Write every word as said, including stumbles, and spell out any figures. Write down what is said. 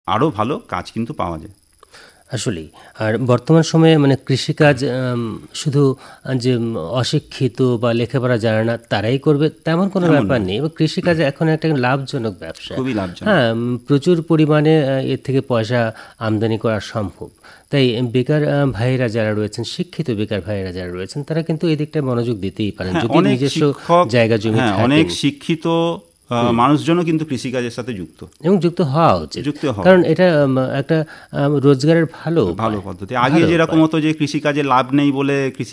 আরও ভালো কাজ কিন্তু পাওয়া যায়। আসলেই। আর বর্তমান সময়ে মানে কৃষিকাজ আম, শুধু যে উম, অশিক্ষিত বা লেখাপড়া জানে না তারাই করবে তেমন কোনো এমন ব্যাপার নয়, নেই, এবং কৃষিকাজ এখন একটা লাভজনক ব্যবসা। খুবই লাভজনক। হ্যাঁ, উম, প্রচুর পরিমাণে আহ, এর থেকে পয়সা আমদানি করা সম্ভব। তাই বেকার আহ, ভাইয়েরা যারা রয়েছেন, শিক্ষিত বেকার ভাইয়েরা যারা রয়েছেন, তারা কিন্তু এই দিকটায় মনোযোগ দিতেই পারেন হ্যাঁ, যদি অনেক নিজস্ব শিক্ষক, জায়গা জমি হ্যাঁ থাকে অনেক শিক্ষিত আহ, মানুষজনও কিন্তু কৃষিকাজের সাথে যুক্ত, এবং যুক্ত হওয়া উচিত। যুক্ত হওয়া কারণ এটা উম, একটা আম, রোজগারের ভালো ভালো উপায়, পদ্ধতি। আগে ভালো যেরকম উপায়। হতো যে কৃষিকাজে লাভ নেই বলে কৃষি